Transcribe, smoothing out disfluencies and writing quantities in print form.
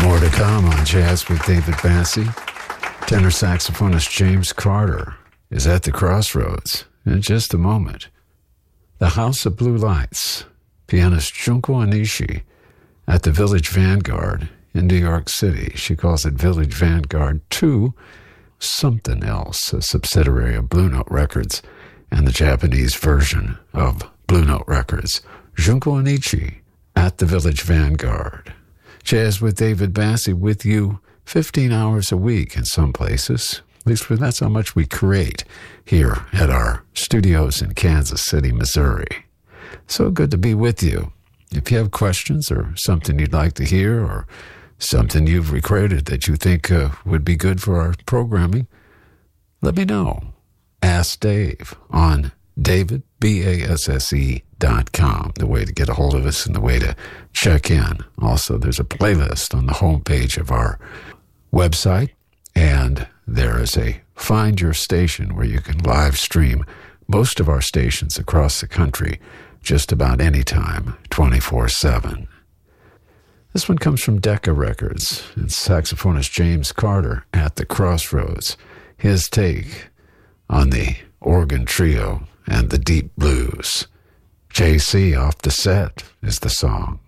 More to come on Jazz with David Bassie. Tenor saxophonist James Carter is at the crossroads in just a moment. The House of Blue Lights, pianist Junko Onishi at the Village Vanguard in New York City. She calls it Village Vanguard 2 something else, a subsidiary of Blue Note Records and the Japanese version of Blue Note Records. Junko Onishi at the Village Vanguard. Jazz with David Bassie with you 15 hours a week in some places. At least that's how much we create here at our studios in Kansas City, Missouri. So good to be with you. If you have questions or something you'd like to hear or something you've recorded that you think would be good for our programming, let me know. Ask Dave on DavidBasse.com, the way to get a hold of us and the way to check in. Also, there's a playlist on the homepage of our website, and there is a Find Your Station where you can live stream most of our stations across the country just about any time, 24/7. This one comes from Decca Records. It's saxophonist James Carter at the crossroads. His take on the organ trio and the deep blues. JC Off the Set is the song.